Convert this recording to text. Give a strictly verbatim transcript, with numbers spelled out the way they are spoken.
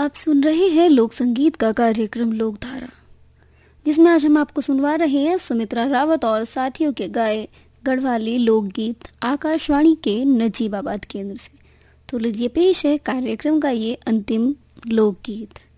आप सुन रहे हैं लोक संगीत का कार्यक्रम लोकधारा, जिसमें आज हम आपको सुनवा रहे हैं सुमित्रा रावत और साथियों के गाए गढ़वाली लोकगीत आकाशवाणी के नजीबाबाद केंद्र से। तो लीजिए पेश है कार्यक्रम का ये अंतिम लोकगीत।